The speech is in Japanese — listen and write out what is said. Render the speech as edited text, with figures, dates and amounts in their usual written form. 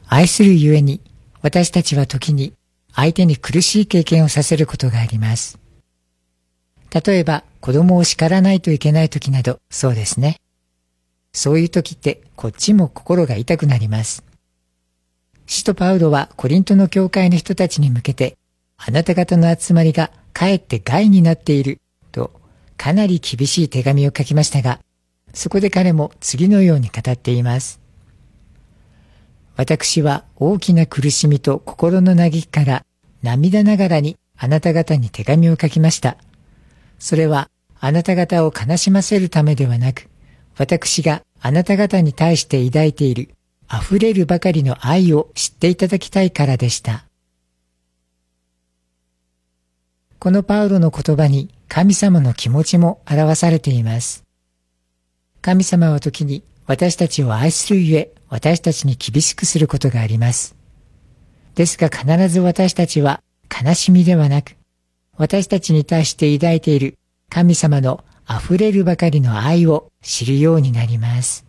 愛するゆえに、私たちは時に相手に苦しい経験をさせることがあります。例えば、子供を叱らないといけない時など、そうですね。そういう時ってこっちも心が痛くなります。使徒パウロはコリントの教会の人たちに向けて、あなた方の集まりがかえって害になっているとかなり厳しい手紙を書きましたが、そこで彼も次のように語っています。私は大きな苦しみと心の嘆きから涙ながらにあなた方に手紙を書きました。それはあなた方を悲しませるためではなく、私があなた方に対して抱いている溢れるばかりの愛を知っていただきたいからでした。このパウロの言葉に神様の気持ちも表されています。神様は時に私たちを愛するゆえ、私たちに厳しくすることがあります。ですが必ず私たちは悲しみではなく、私たちに対して抱いている神様の溢れるばかりの愛を知るようになります。